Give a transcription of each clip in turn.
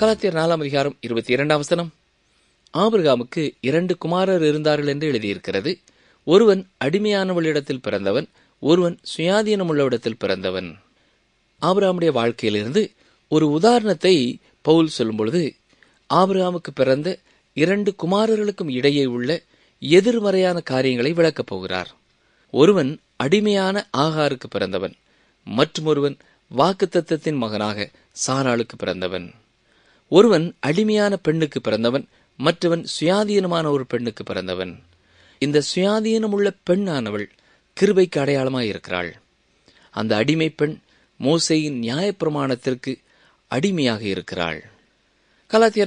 கலாத்தியர் 4:22 ஆபிரகாமுக்கு 2 குமாரர் இருந்தார்கள் என்று எழுதியிருக்கிறது. ஒருவன் அடிமையானவளிடத்தில் பிறந்தவன், ஒருவன் சுயாதீனமுள்ளவிடத்தில் பிறந்தவன். ஆபிரகாமுடைய வாழ்க்கையிலிருந்து ஒரு உதாரணத்தை பவுல் சொல்லும் பொழுது, ஆபிரகாமுக்கு பிறந்த 2 குமாரர்களுக்கும் இடையே உள்ள எதிர்மறையான காரியங்களை விளக்கப் போகிறார். ஒருவன் அடிமையான ஆகாருக்கு பிறந்தவன், மற்றொருவன் வாக்குத்தத்தத்தின் மகனாக சாராளுக்கு பிறந்தவன். ஒருவன் அடிமையான பெண்ணுக்கு பிறந்தவன், மற்றவன் சுயாதீனமான ஒரு பெண்ணுக்கு பிறந்தவன். இந்த சுயாதீனமுள்ள பெண்ணானவள் கிருபைக்கு அடையாளமாயிருக்கிறாள். அந்த அடிமை பெண் மோசேயின் நியாயப்பிரமாணத்திற்கு அடிமையாக இருக்கிறாள். கலாத்தியர்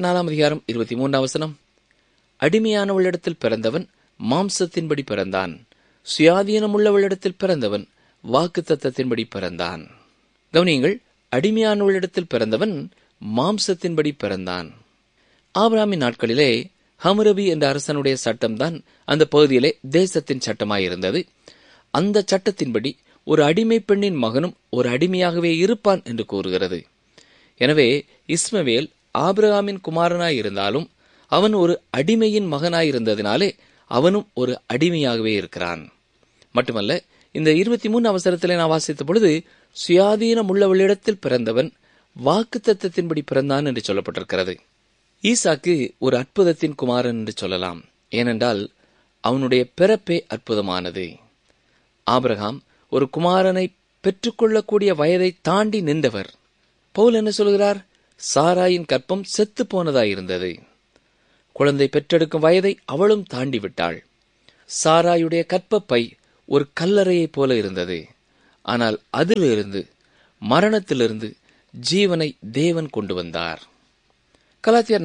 4:23 அடிமையானவளிடத்தில் பிறந்தவன் மாம்சத்தின்படி பிறந்தான், சுயாதீனமுள்ளவளிடத்தில் பிறந்தவன் வாக்குத்தத்தத்தின்படி பிறந்தான். கவனியுங்கள், அடிமையானவளிடத்தில் பிறந்தவன் மாம்சத்தின்படி பிறந்தான். ஆபிரகாமின் நாட்களிலே ஹம்ரபி என்ற அரசனுடைய சட்டம்தான் அந்த பகுதியிலே தேசத்தின் சட்டமாயிருந்தது. அந்த சட்டத்தின்படி ஒரு அடிமை பெண்ணின் மகனும் ஒரு அடிமையாகவே இருப்பான் என்று கூறுகிறது. எனவே இஸ்மவேல் ஆபிரகாமின் குமாரனாயிருந்தாலும் அவன் ஒரு அடிமையின் மகனாயிருந்ததினாலே அவனும் ஒரு அடிமையாகவே இருக்கிறான். மட்டுமல்ல, இந்த 23 நான் வாசித்த பொழுது சுயாதீனம் உள்ளவளிடத்தில் பிறந்தவன் வாக்குத்தத்தத்தின்படி பிறந்தான் என்று சொல்லப்பட்டிருக்கிறது. ஈசாக்கு ஒரு அற்புதத்தின் குமாரன் என்று சொல்லலாம். ஏனென்றால் அவனுடைய பிறப்பே அற்புதமானது. ஆபிரகாம் ஒரு குமாரனை பெற்றுக்கொள்ளக்கூடிய வயதை தாண்டி நின்றவர். பவுல் என்ன சொல்கிறார்? சாராயின் கற்பம் செத்து போனதாயிருந்தது. குழந்தை பெற்றெடுக்கும் வயதை அவளும் தாண்டி விட்டாள். சாராயுடைய கற்பப்பை ஒரு கல்லறையைப் போல இருந்தது. ஆனால் அதிலிருந்து, மரணத்திலிருந்து ஜீவனை தேவன் கொண்டு வந்தார். கலாத்தியர்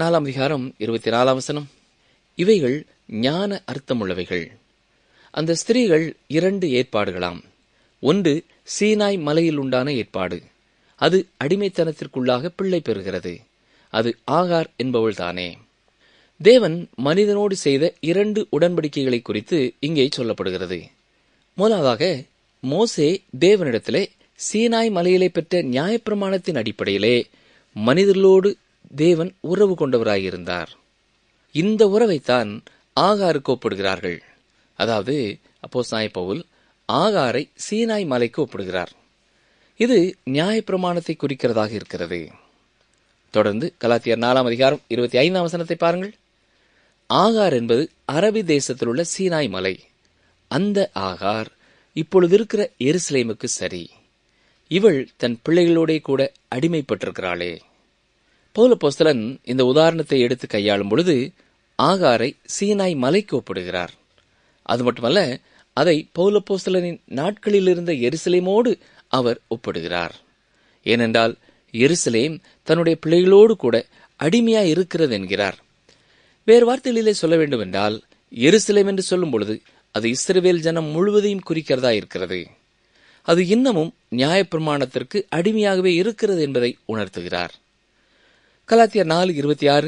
4:24 இவைகள் ஞான அர்த்தமுள்ளவைகள். அந்த ஸ்திரீகள் 2 ஏற்பாடுகளாம். ஒன்று சீனாய் மலையில் உண்டான ஏற்பாடு. அது அடிமைத்தனத்திற்குள்ளாக பிள்ளை பெறுகிறது. அது ஆகார் என்பவள்தானே. தேவன் மனிதனோடு செய்த 2 உடன்படிக்கைகளை குறித்து இங்கே சொல்லப்படுகிறது. முதலாவதாக, மோசே தேவனிடத்திலே சீனாய் மலையிலே பெற்ற நியாயப்பிரமாணத்தின் அடிப்படையிலே மனிதர்களோடு தேவன் உறவு கொண்டவராயிருந்தார். இந்த உறவைத்தான் ஆகாருக்கு ஒப்பிடுகிறார்கள். அதாவது அப்போஸ்தலனாகிய பவுல் ஆகாரை சீனாய் மலைக்கு ஒப்பிடுகிறார். இது நியாயப்பிரமாணத்தை குறிக்கிறதாக இருக்கிறது. தொடர்ந்து கலாத்தியர் 4:25 பாருங்கள். ஆகார் என்பது அரபி தேசத்தில் உள்ள சீனாய் மலை. அந்த ஆகார் இப்பொழுது இருக்கிற எருசலேமுக்கு சரி. இவள் தன் பிள்ளைகளோட கூட அடிமைப்பட்டிருக்கிறாளே. பவுல் அப்போஸ்தலன் இந்த உதாரணத்தை எடுத்து கையாளும் பொழுது ஆகாரை சீனாய் மலைக்கு ஒப்பிடுகிறார். அது மட்டுமல்ல, அதை பவுல் அப்போஸ்தலனின் நாட்களில் இருந்த எருசலேமோடு அவர் ஒப்பிடுகிறார். ஏனென்றால் எருசலேம் தன்னுடைய பிள்ளைகளோடு கூட அடிமையாய் இருக்கிறது என்கிறார். வேறு வார்த்தைகளிலே சொல்ல வேண்டும் என்றால், எருசலேம் என்று சொல்லும் பொழுது அது இஸ்ரவேல் ஜனம் முழுவதையும் குறிக்கிறதா இருக்கிறது. அது இன்னமும் நியாயப்பிரமாணத்திற்கு அடிமையாகவே இருக்கிறது என்பதை உணர்த்துகிறார். கலாத்தியர் 4:26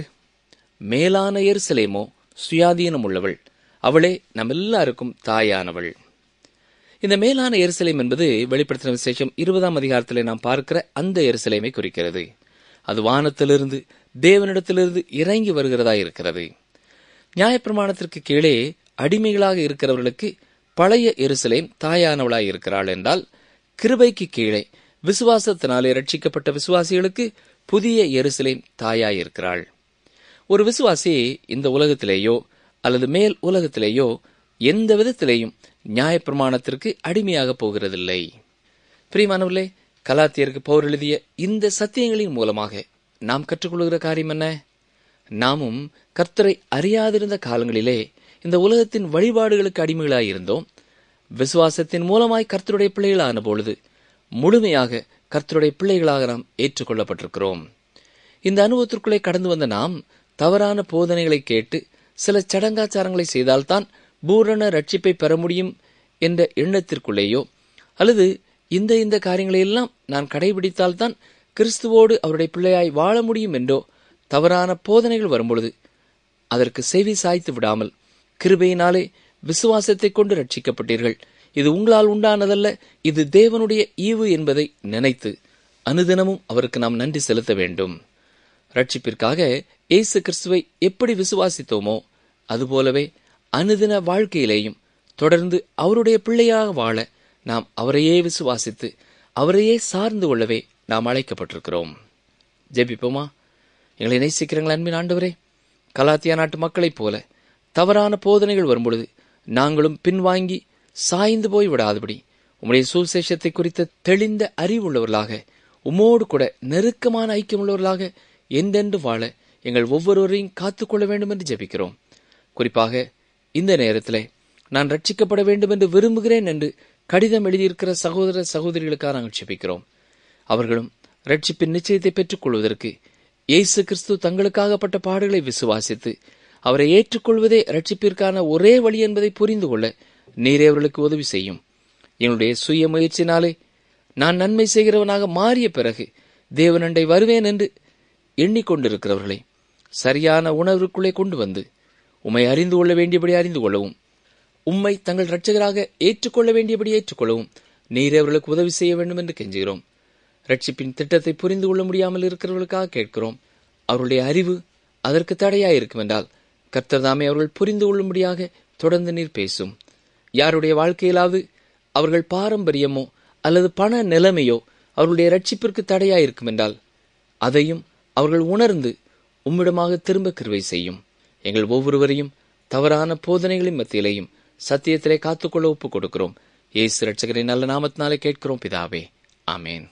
மேலான எருசலேமோ சுயாதீனம் உள்ளவள், அவளே நம் எல்லாருக்கும் தாயானவள். இந்த மேலான எருசலேம் என்பது வெளிப்படுத்தின விசேஷம் 20 நாம் பார்க்கிற அந்த எருசலேமை குறிக்கிறது. அது வானத்திலிருந்து தேவனிடத்திலிருந்து இறங்கி வருகிறதா இருக்கிறது. நியாயப்பிரமாணத்திற்கு கீழே அடிமைகளாக இருக்கிறவர்களுக்கு பழைய எருசலேம் தாயானவளாய் இருக்கிறாள் என்றால், கிருபைக்கு கீழே விசுவாசத்தினாலே ரட்சிக்கப்பட்ட விசுவாசிகளுக்கு புதிய எருசலேம் தாயாயிருக்கிறாள். ஒரு விசுவாசி இந்த உலகத்திலேயோ அல்லது மேல் உலகத்திலேயோ எந்த விதத்திலேயும் நியாயப்பிரமாணத்திற்கு அடிமையாக போகிறதில்லை. பிரியமானவர்களே, கலாத்தியருக்கு பவுல் எழுதிய இந்த சத்தியங்களின் மூலமாக நாம் கற்றுக்கொள்கிற காரியம் என்ன? நாமும் கர்த்தரை அறியாதிருந்த காலங்களிலே இந்த உலகத்தின் வழிபாடுகளுக்கு அடிமைகளாயிருந்தோம். விசுவாசத்தின் மூலமாய் கர்த்தருடைய பிள்ளைகளான பொழுது முழுமையாக கர்த்தருடைய பிள்ளைகளாக நாம் ஏற்றுக்கொள்ளப்பட்டிருக்கிறோம். இந்த அனுபவத்திற்குள்ளே கடந்து வந்த நாம் தவறான போதனைகளை கேட்டு சில சடங்காச்சாரங்களை செய்தால்தான் பூரண ரட்சிப்பை பெற முடியும் என்ற எண்ணத்திற்குள்ளேயோ, அல்லது இந்த காரியங்களையெல்லாம் நான் கடைபிடித்தால்தான் கிறிஸ்துவோடு அவருடைய பிள்ளையாய் வாழ முடியும் என்றோ தவறான போதனைகள் வரும்பொழுது அதற்கு செவி சாய்த்து விடாமல், கிருபையினாலே விசுவாசத்தை கொண்டு ரட்சிக்கப்பட்டீர்கள், இது உங்களால் உண்டானதல்ல, இது தேவனுடைய ஈவு என்பதை நினைத்து அனுதினமும் அவருக்கு நாம் நன்றி செலுத்த வேண்டும். ரட்சிப்பிற்காக இயேசு கிறிஸ்துவை எப்படி விசுவாசித்தோமோ அதுபோலவே அனுதின வாழ்க்கையிலேயும் தொடர்ந்து அவருடைய பிள்ளையாக வாழ நாம் அவரையே விசுவாசித்து அவரையே சார்ந்து கொள்ளவே நாம் அழைக்கப்பட்டிருக்கிறோம். ஜெபிப்போமா. எங்களை நேசிக்கிறீங்களா அன்பின் ஆண்டவரே? கலாத்தியா நாட்டு மக்களைப் போல தவறான போதனைகள் வரும்பொழுது நாங்களும் பின்வாங்கி சாய்ந்து போய் விடாதபடி உம்முடைய சுவிசேஷத்தை குறித்த தெளிந்த அறிவுள்ளவர்களாக, உம்மோடு கூட நெருக்கமான ஐக்கியமுள்ளவர்களாக என்றென்று வாழ எங்கள் ஒவ்வொருவரையும் காத்துக்கொள்ள வேண்டும் என்று ஜெபிக்கிறோம். குறிப்பாக இந்த நேரத்தில் நான் ரட்சிக்கப்பட வேண்டும் என்று விரும்புகிறேன் என்று கடிதம் எழுதியிருக்கிற சகோதர சகோதரிகளுக்காக நாங்கள் ஜெபிக்கிறோம். அவர்களும் ரட்சிப்பின் நிச்சயத்தை பெற்றுக் கொள்வதற்கு இயேசு கிறிஸ்து தங்களுக்காகப்பட்ட பாடுகளை விசுவாசித்து அவரை ஏற்றுக்கொள்வதே ரட்சிப்பிற்கான ஒரே வழி என்பதை புரிந்து கொள்ள நீரே அவர்களுக்கு உதவி செய்யும். என்னுடைய சுய முயற்சினாலே நான் நன்மை செய்கிறவனாக மாறிய பிறகு தேவனண்டை வருவேன் என்று எண்ணிக்கொண்டிருக்கிறவர்களை சரியான உணர்வுக்குள்ளே கொண்டு வந்து உம்மை அறிந்து கொள்ள வேண்டியபடி அறிந்து கொள்ளவும், உம்மை தங்கள் இரட்சகராக ஏற்றுக்கொள்ள வேண்டியபடி ஏற்றுக்கொள்ளவும் நீரே அவர்களுக்கு உதவி செய்ய வேண்டும் என்று கெஞ்சுகிறோம். ரட்சிப்பின் திட்டத்தை புரிந்து கொள்ள முடியாமல் இருக்கிறவர்களுக்காக கேட்கிறோம். அவருடைய அறிவு அதற்கு தடையாயிருக்கும் என்றால் கர்த்தர் தாமே அவர்கள் புரிந்து கொள்ளும்படியாக தொடர்ந்து நீர் பேசும். யாருடைய வாழ்க்கையிலாவது அவர்கள் பாரம்பரியமோ அல்லது பண நிலைமையோ அவர்களுடைய ரட்சிப்பிற்கு தடையாயிருக்கும் என்றால் அதையும் அவர்கள் உணர்ந்து உம்மிடமாக திரும்ப கிருபை செய்யும். எங்கள் ஒவ்வொருவரையும் தவறான போதனைகளின் மத்தியிலையும் சத்தியத்திலே காத்துக்கொள்ள ஒப்புக் கொடுக்கிறோம். இயேசு இரட்சகரின் நல்ல நாமத்தினாலே கேட்கிறோம் பிதாவே, ஆமேன்.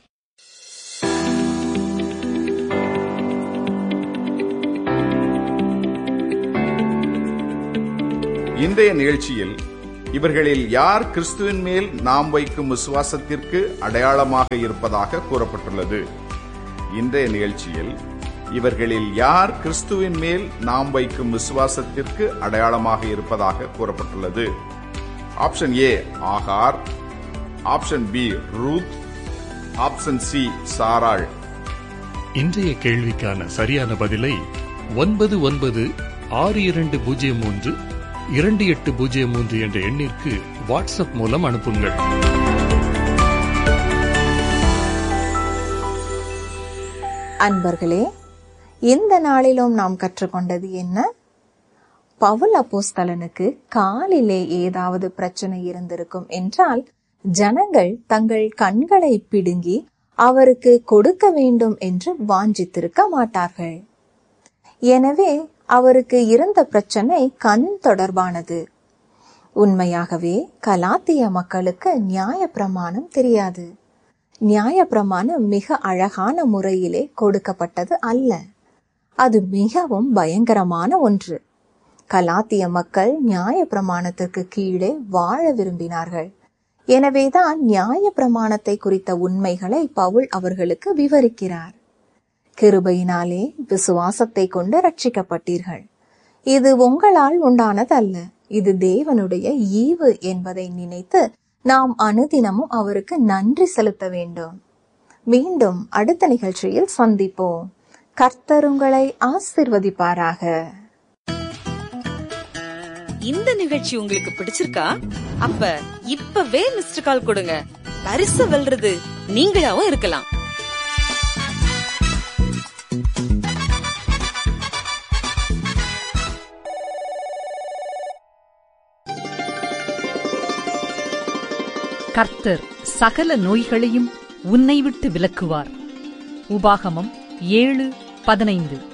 இன்றைய நிகழ்ச்சியில் இவர்களில் யார் கிறிஸ்துவின் மேல் நாம் வைக்கும் விசுவாசத்திற்கு அடையாளமாக இருப்பதாக கூறப்பட்டுள்ளது. இன்றைய நிகழ்ச்சியில் இவர்களில் யார் கிறிஸ்துவின் மேல் நாம் வைக்கும் விசுவாசத்திற்கு அடையாளமாக இருப்பதாக கூறப்பட்டுள்ளது. Option A Hagar, option B Ruth, option C சாராள். இன்றைய கேள்விக்கான சரியான பதிலை 9962032803 என்ற எண்ணிற்கு வாட்ஸ்அப் மூலம் அனுப்புங்கள். அன்பர்களே, இந்த நாளிலும் நாம் கற்றுக்கொண்டது என்ன? பவுல் அப்போஸ்தலனுக்கு காலிலே ஏதாவது பிரச்சனை இருந்திருக்கும் என்றால் ஜனங்கள் தங்கள் கண்களை பிடுங்கி அவருக்கு கொடுக்க வேண்டும் என்று வாஞ்சித்திருக்க மாட்டார்கள். எனவே அவருக்கு இருந்த பிரச்சனை கண் தொடர்பானது. உண்மையாகவே கலாத்திய மக்களுக்கு நியாயப்பிரமாணம் தெரியாது. நியாயப்பிரமாணம் மிக அழகான முறையிலே கொடுக்கப்பட்டது அல்ல. அது மிகவும் பயங்கரமான ஒன்று. கலாத்திய மக்கள் நியாயப்பிரமாணத்திற்கு கீழே வாழ விரும்பினார்கள். எனவேதான் நியாயப்பிரமாணத்தை குறித்த உண்மைகளை பவுல் அவர்களுக்கு விவரிக்கிறார். கிருபையினாலே விசுவாசத்தை கொண்டு ரட்சிக்கப்பட்டீர்கள். இது உங்களால் உண்டானதல்ல, இது தேவனுடைய ஈவு என்பதை நினைத்து நாம் அனுதினமும் அவருக்கு நன்றி செலுத்த வேண்டும். மீண்டும் அடுத்த நிகழ்ச்சியில் சந்திப்போம். கர்த்தர் உங்களை ஆசீர்வதிப்பாராக. இந்த நிகழ்ச்சி உங்களுக்கு பிடிச்சிருக்கா? அப்ப இப்பவே மிஸ்டர் கால் கொடுங்க. பரிசு வெல்றது நீங்களாவும் இருக்கலாம். கர்த்தர் சகல நோய்களையும் உன்னை விட்டு விலக்குவார். உபாகமம் 7:15.